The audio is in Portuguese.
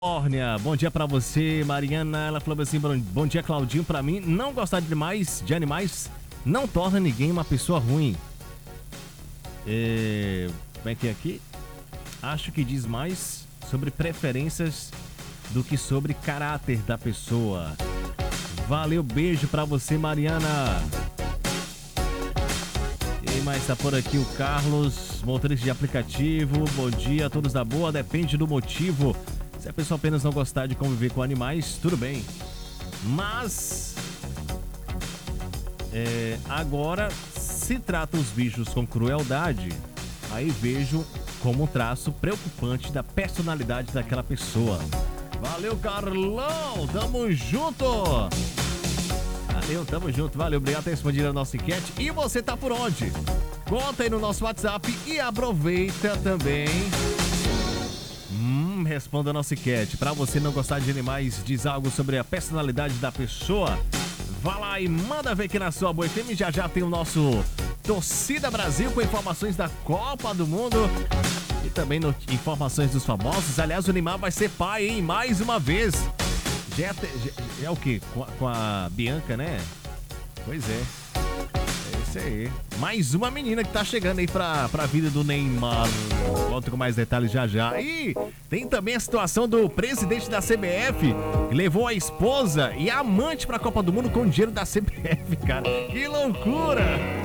Córnea, bom dia pra você, Mariana. Ela falou assim: bom dia, Claudinho. Pra mim, não gostar de animais não torna ninguém uma pessoa ruim. Como é que é aqui? Acho que diz mais sobre preferências do que sobre caráter da pessoa. Valeu, beijo pra você, Mariana. Quem mais tá por aqui? O Carlos, motorista de aplicativo. Bom dia a todos da boa. Depende do motivo. Se a pessoa apenas não gostar de conviver com animais, tudo bem. Mas agora, se trata os bichos com crueldade, aí vejo como um traço preocupante da personalidade daquela pessoa. Valeu, Carlão! Tamo junto! Valeu, tamo junto. Valeu, obrigado por ter respondido a nossa enquete. E você tá por onde? Conta aí no nosso WhatsApp e aproveita também. Responda a nossa enquete. Pra você não gostar de animais, diz algo sobre a personalidade da pessoa. Vá lá e manda ver aqui na sua Boa FM. Já tem o nosso Torcida Brasil com informações da Copa do Mundo e também informações dos famosos. Aliás, o Neymar vai ser pai, hein? Mais uma vez. Já é o quê? Com a Bianca, né? Pois é. É isso aí. Mais uma menina que tá chegando aí pra vida do Neymar. Volto com mais detalhes já. E tem também a situação do presidente da CBF, que levou a esposa e a amante pra Copa do Mundo com dinheiro da CBF, cara. Que loucura!